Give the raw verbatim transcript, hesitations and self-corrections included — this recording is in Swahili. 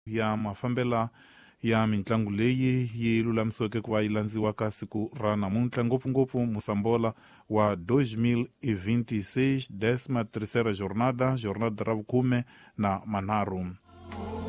ya mafambela ya mitlangu leyi yi lulamisiweke ku va yi landziwaka siku ra namuntlha ngopfungopfu musambola wa dois mil e vinte e seis, décima terceira jornada, jornada ra vukhume na manharhu.